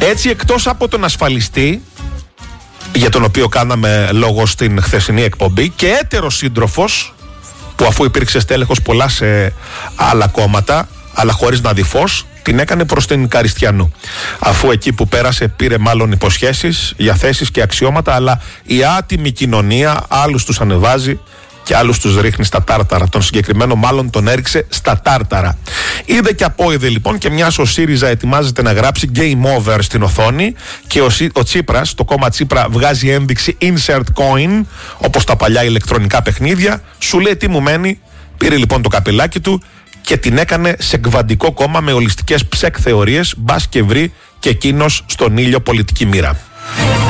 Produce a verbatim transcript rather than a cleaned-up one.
Έτσι, εκτός από τον ασφαλιστή, για τον οποίο κάναμε λόγο στην χθεσινή εκπομπή, και έτερος σύντροφος, που αφού υπήρξε στέλεχος πολλά σε άλλα κόμματα, αλλά χωρίς να δει φως, την έκανε προς την Καριστιανού. Αφού εκεί που πέρασε πήρε μάλλον υποσχέσεις για θέσεις και αξιώματα, αλλά η άτιμη κοινωνία άλλους τους ανεβάζει και άλλους τους ρίχνει στα τάρταρα. Τον συγκεκριμένο μάλλον τον έριξε στα τάρταρα. Είδε και απόειδε λοιπόν, και μιας ο ΣΥΡΙΖΑ ετοιμάζεται να γράψει game over στην οθόνη και ο, ο Τσίπρας, το κόμμα Τσίπρα, βγάζει ένδειξη insert coin, όπως τα παλιά ηλεκτρονικά παιχνίδια, σου λέει τι μου μένει. Πήρε λοιπόν το καπελάκι του και την έκανε σε κβαντικό κόμμα με ολιστικές ψεκ θεωρίες, μπας και βρει και εκείνος στον ήλιο πολιτική μοίρα.